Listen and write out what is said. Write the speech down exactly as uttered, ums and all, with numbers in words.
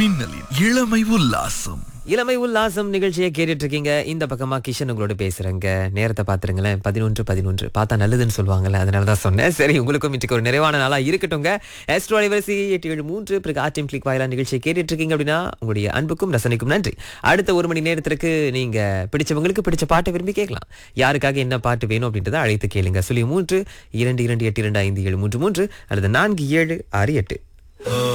மின்னலின் இளமை உல்லாசம். இளமை உல்லாசம் நிகழ்ச்சியை கேட்டுட்டு இருக்கீங்க. இந்த பக்கமா கிஷன் உங்களோட பேசுறேங்க. நேரத்தை பாத்துருங்களேன், பதினொன்று பதினொன்று பார்த்தா நல்லதுன்னு சொல்லுவாங்கல்ல, அதனாலதான் சொன்னேன். சரி, உங்களுக்கும் இன்றைக்கு ஒரு நிறைவான நாளா இருக்கட்டும்ங்க. எஸ்ட்ரோ அலைவரிசை எட்டு ஏழு மூன்று பிறகு ஆர்டிஎம் கிளிக் வாயிலா நிகழ்ச்சியை கேட்டுட்டு இருக்கீங்க அப்படின்னா உங்களுடைய அன்புக்கும் ரசனைக்கும் நன்றி. அடுத்த ஒரு மணி நேரத்திற்கு நீங்க பிடிச்சவங்களுக்கு பிடிச்ச பாட்டை விரும்பி கேட்கலாம். யாருக்காக என்ன பாட்டு வேணும் அப்படின்றத அழைத்து கேளுங்க. சொல்லி மூன்று இரண்டு இரண்டு எட்டு இரண்டு ஐந்து ஏழு மூன்று மூன்று அல்லது நான்கு ஏழு ஆறு எட்டு.